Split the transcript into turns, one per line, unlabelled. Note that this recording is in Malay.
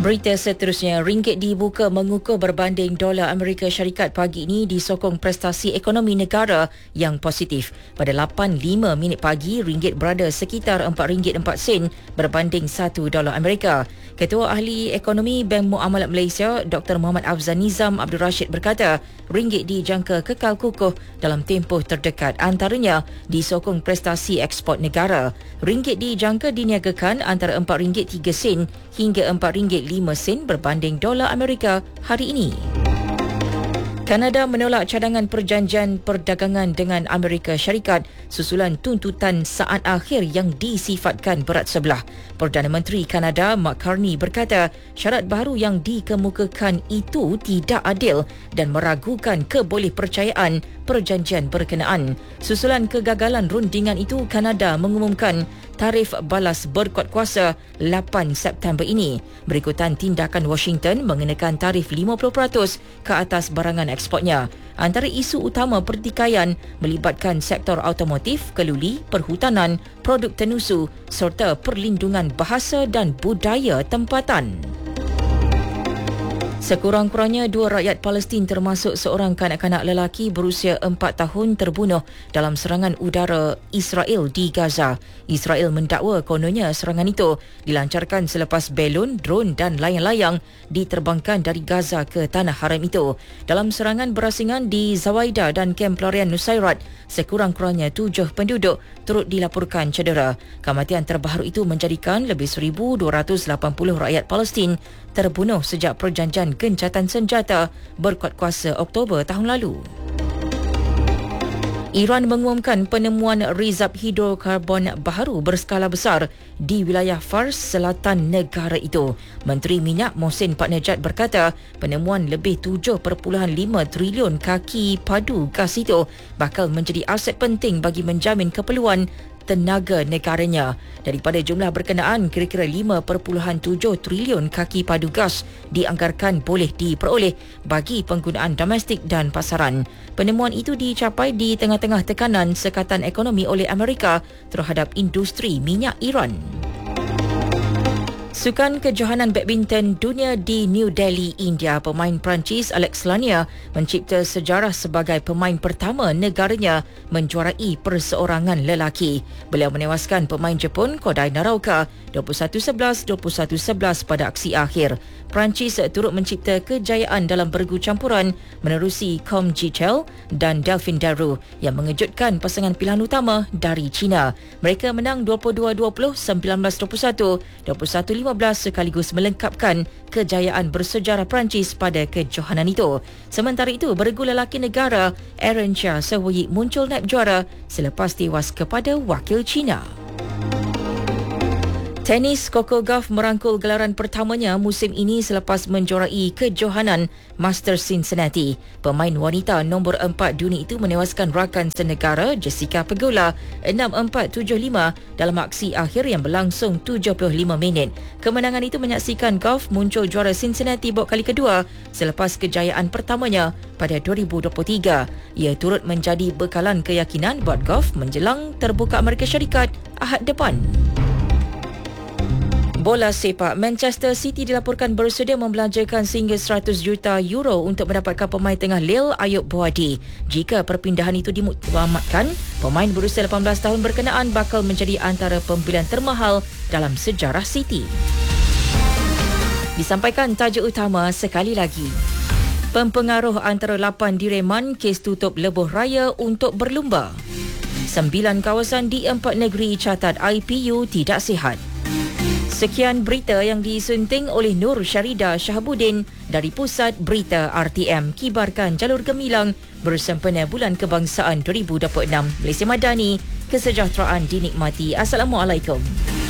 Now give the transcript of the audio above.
Berita seterusnya, ringgit dibuka mengukuh berbanding dolar Amerika Syarikat pagi ini disokong prestasi ekonomi negara yang positif. Pada 8.05 minit pagi, ringgit berada sekitar RM4.04 berbanding $1 Amerika. Ketua Ahli Ekonomi Bank Muamalat Malaysia, Dr. Muhammad Afzal Nizam Abdul Rashid berkata, ringgit dijangka kekal kukuh dalam tempoh terdekat, antaranya disokong prestasi ekspor negara. Ringgit dijangka diniagakan antara RM4.03 hingga RM4.05 berbanding dolar Amerika hari ini. Kanada menolak cadangan perjanjian perdagangan dengan Amerika Syarikat susulan tuntutan saat akhir yang disifatkan berat sebelah. Perdana Menteri Kanada Mark Carney berkata syarat baru yang dikemukakan itu tidak adil dan meragukan kebolehpercayaan perjanjian berkenaan. Susulan kegagalan rundingan itu, Kanada mengumumkan tarif balas berkuat kuasa 8 September ini. Berikutan tindakan Washington mengenakan tarif 50% ke atas barangan ekspornya. Antara isu utama pertikaian melibatkan sektor automotif, keluli, perhutanan, produk tenusu serta perlindungan bahasa dan budaya tempatan. Sekurang-kurangnya 2 rakyat Palestin termasuk seorang kanak-kanak lelaki berusia 4 tahun terbunuh dalam serangan udara Israel di Gaza. Israel mendakwa kononnya serangan itu dilancarkan selepas belon, drone dan layang-layang diterbangkan dari Gaza ke tanah haram itu. Dalam serangan berasingan di Zawaida dan kem pelarian Nusairat, sekurang-kurangnya 7 penduduk turut dilaporkan cedera. Kematian terbaru itu menjadikan lebih 1,280 rakyat Palestin terbunuh sejak perjanjian gencatan senjata berkuat kuasa Oktober tahun lalu. Iran mengumumkan penemuan rizab hidrokarbon baharu berskala besar di wilayah Fars selatan negara itu. Menteri Minyak Mohsin Paknejad berkata penemuan lebih 7.5 trilion kaki padu gas itu bakal menjadi aset penting bagi menjamin keperluan tenaga negaranya. Daripada jumlah berkenaan, kira-kira 5.7 trilion kaki padu gas dianggarkan boleh diperoleh bagi penggunaan domestik dan pasaran. Penemuan itu dicapai di tengah-tengah tekanan sekatan ekonomi oleh Amerika terhadap industri minyak Iran. Sukan kejohanan badminton dunia di New Delhi, India, pemain Perancis Alex Lanier mencipta sejarah sebagai pemain pertama negaranya menjuarai perseorangan lelaki. Beliau menewaskan pemain Jepun Kodai Naraoka 21-11, 21-11 pada aksi akhir. Perancis turut mencipta kejayaan dalam bergu campuran menerusi Com Jichel dan Delphine Daru yang mengejutkan pasangan pilihan utama dari China. Mereka menang 22-20, 19-21, 21-15 sekaligus melengkapkan kejayaan bersejarah Perancis pada kejohanan itu. Sementara itu, bergu lelaki negara Aaron Chia Sehuyi muncul naib juara selepas tewas kepada wakil China. Tenis Coco Gauff merangkul gelaran pertamanya musim ini selepas menjuarai kejohanan Masters Cincinnati. Pemain wanita nombor 4 dunia itu menewaskan rakan senegara Jessica Pegula 6-4, 7-5 dalam aksi akhir yang berlangsung 75 minit. Kemenangan itu menyaksikan Gauff muncul juara Cincinnati buat kali kedua selepas kejayaan pertamanya pada 2023. Ia turut menjadi bekalan keyakinan buat Gauff menjelang terbuka Amerika Syarikat Ahad depan. Bola sepak, Manchester City dilaporkan bersedia membelanjakan sehingga 100 juta euro untuk mendapatkan pemain tengah Lille Ayub Boadi. Jika perpindahan itu dimuktamadkan, pemain berusia 18 tahun berkenaan bakal menjadi antara pembelian termahal dalam sejarah City. Disampaikan tajuk utama sekali lagi. Pempengaruh antara 8 direman kes tutup lebuh raya untuk berlumba. 9 kawasan di 4 negeri catat IPU tidak sihat. Sekian berita yang disunting oleh Nur Syarida Shahabuddin dari Pusat Berita RTM. Kibarkan jalur gemilang bersempena Bulan Kebangsaan 2026. Malaysia Madani, kesejahteraan dinikmati. Assalamualaikum.